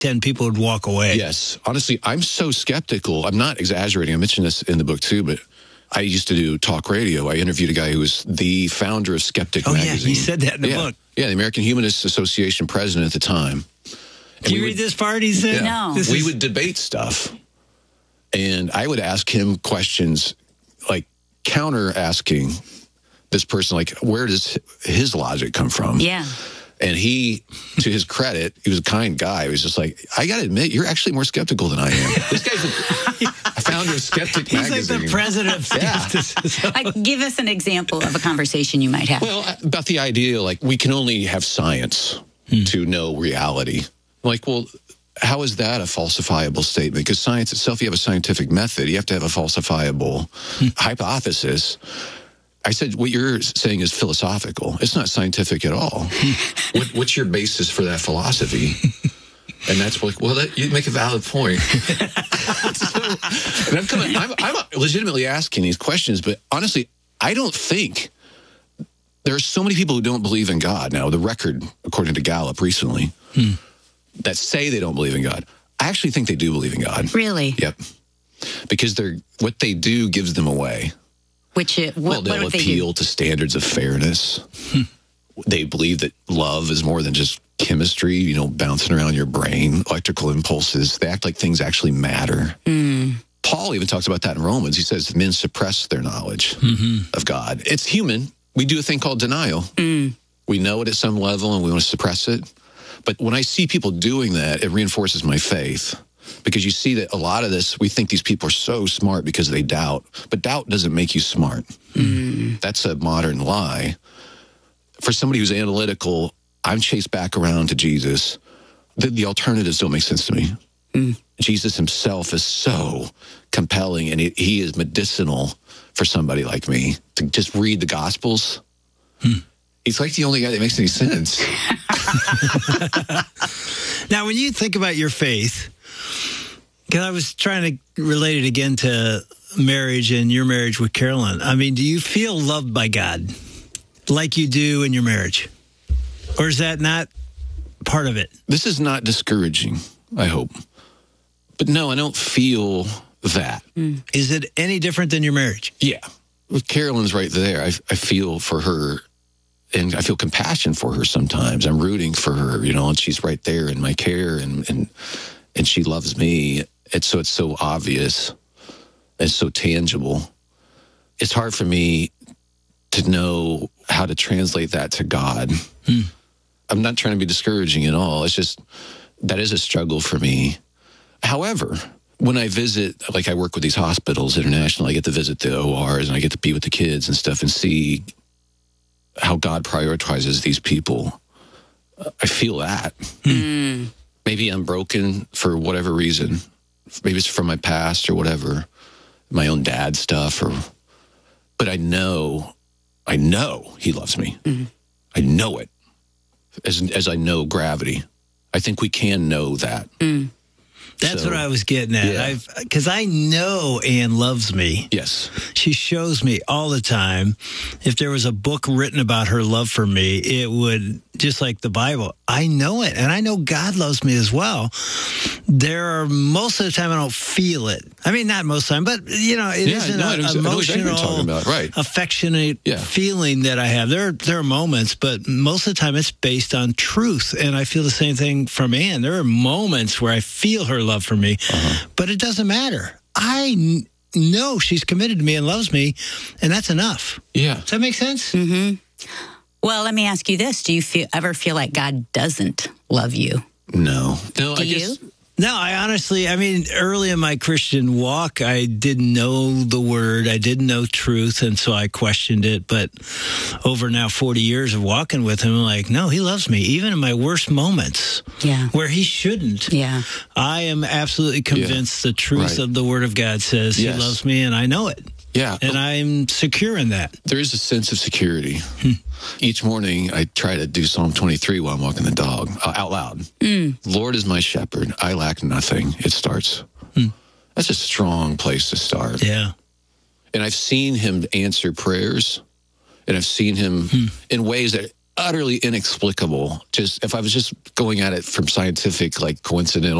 10 people would walk away. Yes. Honestly, I'm so skeptical. I'm not exaggerating. I mentioned this in the book too, but I used to do talk radio. I interviewed a guy who was the founder of Skeptic magazine. Yeah, he said that in the book. Yeah, the American Humanist Association president at the time. Can you read this part? He said, No. We would debate stuff, and I would ask him questions, like counter asking this person, like, where does his logic come from? Yeah. And he, to his credit, he was a kind guy. He was just like, I got to admit, you're actually more skeptical than I am. This guy's a founder of Skeptic magazine. He's like the president of skepticism. Give us an example of a conversation you might have. Well, about the idea, like, we can only have science to know reality. Like, well, how is that a falsifiable statement? Because science itself, you have a scientific method. You have to have a falsifiable hypothesis. I said, what you're saying is philosophical. It's not scientific at all. What's your basis for that philosophy? And that's like, well, you make a valid point. I'm legitimately asking these questions, but honestly, I don't think there are so many people who don't believe in God. Now, the record, according to Gallup recently, that say they don't believe in God. I actually think they do believe in God. Really? Yep. Because what they do gives them away. They'll appeal to standards of fairness. They believe that love is more than just chemistry, bouncing around your brain, electrical impulses. They act like things actually matter. Paul even talks about that in Romans. He says men suppress their knowledge of God. It's human. We do a thing called denial. We know it at some level and we want to suppress it. But when I see people doing that, it reinforces my faith. Because you see that a lot of this, we think these people are so smart because they doubt. But doubt doesn't make you smart. That's a modern lie. For somebody who's analytical, I'm chased back around to Jesus. The alternatives don't make sense to me. Jesus himself is so compelling, and he is medicinal for somebody like me. To just read the Gospels, he's like the only guy that makes any sense. Now, when you think about your faith, because I was trying to relate it again to marriage and your marriage with Carolyn. I mean, do you feel loved by God like you do in your marriage? Or is that not part of it? This is not discouraging, I hope. But no, I don't feel that. Is it any different than your marriage? Yeah. With Carolyn's right there. I feel for her, and I feel compassion for her sometimes. I'm rooting for her, and she's right there in my care, and she loves me. It's so obvious. It's so tangible. It's hard for me to know how to translate that to God. I'm not trying to be discouraging at all. It's just, that is a struggle for me. However, when I visit, like I work with these hospitals internationally, I get to visit the ORs and I get to be with the kids and stuff and see how God prioritizes these people. I feel that. Maybe I'm broken for whatever reason. Maybe it's from my past or whatever, my own dad stuff. But I know he loves me. I know it, as I know gravity. I think we can know that. That's what I was getting at. Because I know Ann loves me. Yes. She shows me all the time. If there was a book written about her love for me, it would, just like the Bible, I know it. And I know God loves me as well. Most of the time I don't feel it. I mean, not most of the time, but, it isn't an emotional, affectionate feeling that I have. There are moments, but most of the time it's based on truth. And I feel the same thing from Ann. There are moments where I feel her love for me, but it doesn't matter. I know she's committed to me and loves me, and that's enough. Yeah. Does that make sense? Well, let me ask you this. Do you ever feel like God doesn't love you? No. Do you? No, early in my Christian walk, I didn't know the word. I didn't know truth, and so I questioned it. But over now 40 years of walking with him, I'm like, no, he loves me, even in my worst moments where he shouldn't. Yeah. I am absolutely convinced the truth of the word of God says he loves me, and I know it. Yeah. And I'm secure in that. There is a sense of security. Each morning, I try to do Psalm 23 while I'm walking the dog, out loud. Lord is my shepherd. I lack nothing. It starts. That's a strong place to start. Yeah. And I've seen him answer prayers, and I've seen him in ways that utterly inexplicable. Just if I was just going at it from scientific, like coincidental